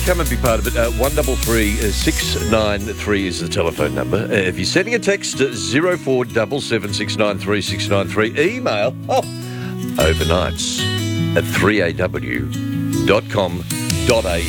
Come and be part of it. 133 693 is the telephone number. If you're sending a text, 0477693693. Email overnights at 3aw.com.au.